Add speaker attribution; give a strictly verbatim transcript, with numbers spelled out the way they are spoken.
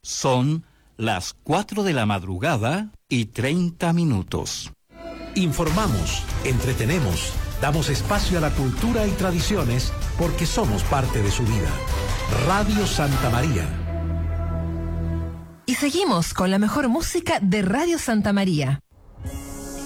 Speaker 1: Son las cuatro de la madrugada y treinta minutos.
Speaker 2: Informamos, entretenemos, damos espacio a la cultura y tradiciones porque somos parte de su vida. Radio Santa María.
Speaker 3: Y seguimos con la mejor música de Radio Santa María.